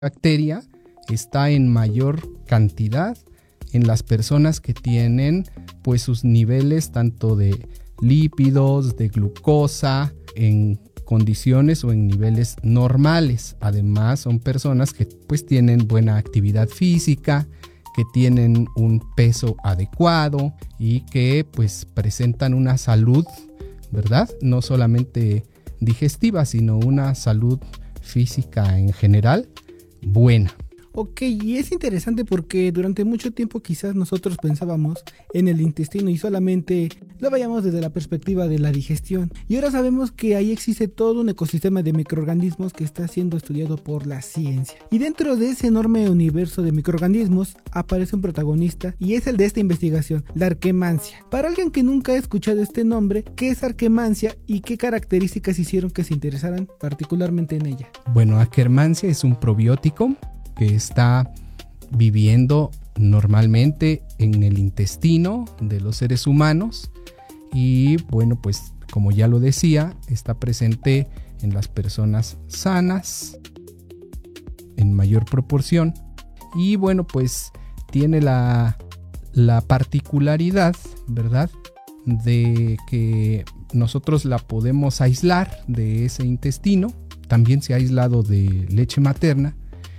bacteria está en mayor cantidad en las personas que tienen pues sus niveles tanto de lípidos, de glucosa, en condiciones o en niveles normales. Además, son personas que pues tienen buena actividad física, que tienen un peso adecuado y que pues presentan una salud, ¿verdad? No solamente digestiva, sino una salud física en general buena. Ok, y es interesante porque durante mucho tiempo quizás nosotros pensábamos en el intestino y solamente lo veíamos desde la perspectiva de la digestión. Y ahora sabemos que ahí existe todo un ecosistema de microorganismos que está siendo estudiado por la ciencia. Y dentro de ese enorme universo de microorganismos aparece un protagonista y es el de esta investigación, la Akkermansia. Para alguien que nunca ha escuchado este nombre, ¿qué es Akkermansia y qué características hicieron que se interesaran particularmente en ella? Bueno, Akkermansia es un probiótico que está viviendo normalmente en el intestino de los seres humanos y bueno, pues como ya lo decía, está presente en las personas sanas en mayor proporción y bueno, pues tiene la particularidad, ¿verdad?, de que nosotros la podemos aislar de ese intestino. También se ha aislado de leche materna.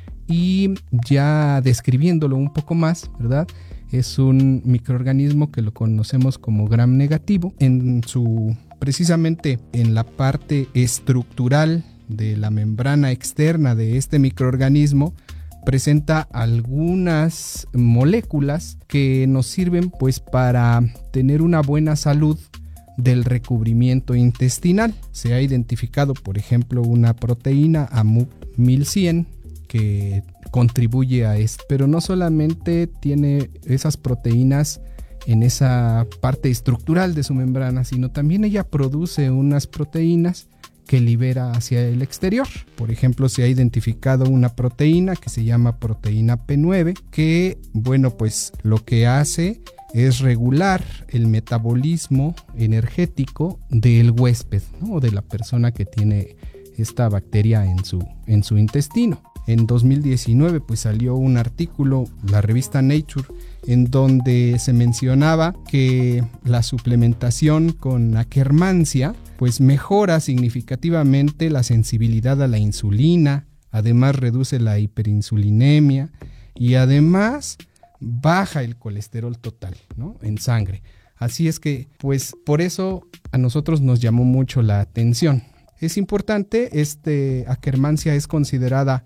Y ya describiéndolo un poco más, ¿verdad? Es un microorganismo que lo conocemos como gram negativo. Precisamente en la parte estructural de la membrana externa de este microorganismo presenta algunas moléculas que nos sirven pues para tener una buena salud del recubrimiento intestinal. Se ha identificado, por ejemplo, una proteína AMUC1100 que contribuye a esto, pero no solamente tiene esas proteínas en esa parte estructural de su membrana, sino también ella produce unas proteínas que libera hacia el exterior. Por ejemplo, se ha identificado una proteína que se llama proteína P9, que, bueno, pues lo que hace es regular el metabolismo energético del huésped, ¿no?, o de la persona que tiene esta bacteria en su intestino. En 2019 pues salió un artículo, la revista Nature, en donde se mencionaba que la suplementación con Akkermansia pues mejora significativamente la sensibilidad a la insulina, además reduce la hiperinsulinemia y además baja el colesterol total, ¿no?, en sangre. Así es que pues por eso a nosotros nos llamó mucho la atención. Es importante, Akkermansia es considerada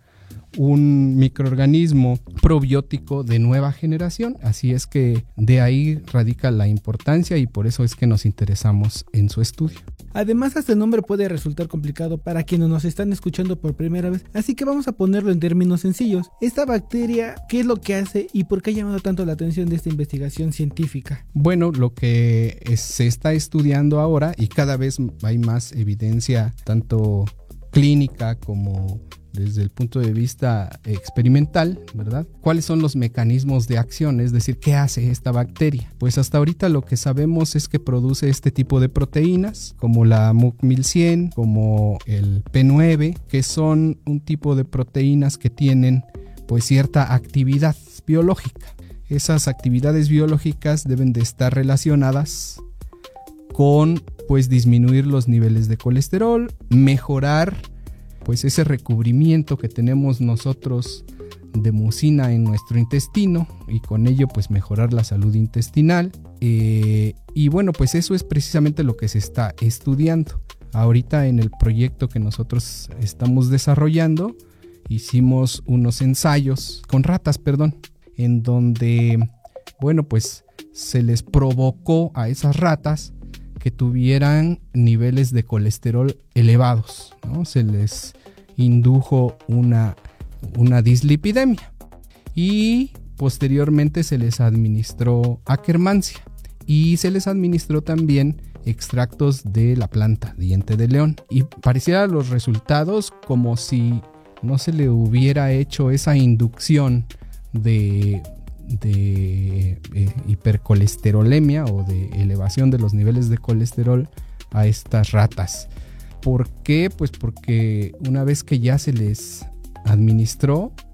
un microorganismo probiótico de nueva generación, así es que de ahí radica la importancia y por eso es que nos interesamos en su estudio. Además, este nombre puede resultar complicado para quienes nos están escuchando por primera vez, así que vamos a ponerlo en términos sencillos. Esta bacteria, ¿qué es lo que hace y por qué ha llamado tanto la atención de esta investigación científica? Bueno, lo que se está estudiando ahora y cada vez hay más evidencia, tanto clínica como desde el punto de vista experimental, ¿verdad? ¿Cuáles son los mecanismos de acción? Es decir, ¿qué hace esta bacteria? Pues hasta ahorita lo que sabemos es que produce este tipo de proteínas, como la MUC1100, como el P9, que son un tipo de proteínas que tienen pues cierta actividad biológica. Esas actividades biológicas deben de estar relacionadas con pues disminuir los niveles de colesterol, mejorar pues ese recubrimiento que tenemos nosotros de mucina en nuestro intestino y con ello pues mejorar la salud intestinal y bueno, pues eso es precisamente lo que se está estudiando. Ahorita en el proyecto que nosotros estamos desarrollando hicimos unos ensayos con ratas, en donde bueno, pues se les provocó a esas ratas que tuvieran niveles de colesterol elevados, ¿no? Se les indujo una dislipidemia y posteriormente se les administró Akkermansia y se les administró también extractos de la planta diente de león y pareciera los resultados como si no se le hubiera hecho esa inducción de hipercolesterolemia o de elevación de los niveles de colesterol a estas ratas. ¿Por qué? Pues porque una vez que ya se les administró